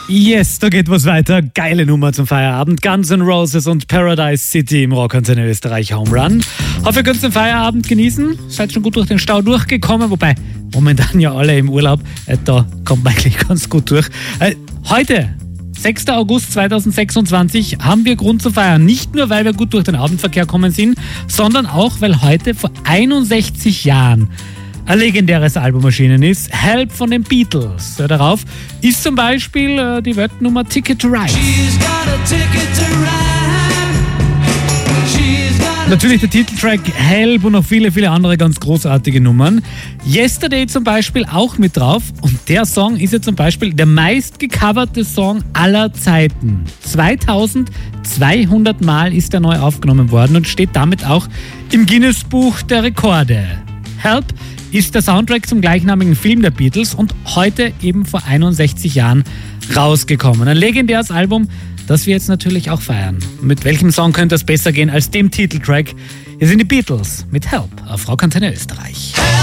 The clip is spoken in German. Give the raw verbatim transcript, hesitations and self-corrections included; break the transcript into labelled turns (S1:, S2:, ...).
S1: Yes, da geht was weiter. Geile Nummer zum Feierabend. Guns N' Roses und Paradise City im Rockantenne Österreich Home Run. Hoffe, ihr könnt den Feierabend genießen. Seid schon gut durch den Stau durchgekommen, wobei momentan ja alle im Urlaub. Äh, da kommt man eigentlich ganz gut durch. Äh, heute, sechster August zweitausendsechsundzwanzig, haben wir Grund zu feiern. Nicht nur, weil wir gut durch den Abendverkehr kommen sind, sondern auch, weil heute vor einundsechzig Jahren ein legendäres Album erschienen ist, Help von den Beatles. Ja, darauf ist zum Beispiel äh, die Weltnummer Ticket to Ride. Natürlich der Titeltrack Help und noch viele, viele andere ganz großartige Nummern. Yesterday zum Beispiel auch mit drauf. Und der Song ist ja zum Beispiel der meistgecoverte Song aller Zeiten. zweitausendzweihundert Mal ist er neu aufgenommen worden und steht damit auch im Guinness-Buch der Rekorde. Help ist der Soundtrack zum gleichnamigen Film der Beatles und heute eben vor einundsechzig Jahren rausgekommen. Ein legendäres Album, das wir jetzt natürlich auch feiern. Mit welchem Song könnte es besser gehen als dem Titeltrack? Hier sind die Beatles mit Help auf Rockantenne Österreich.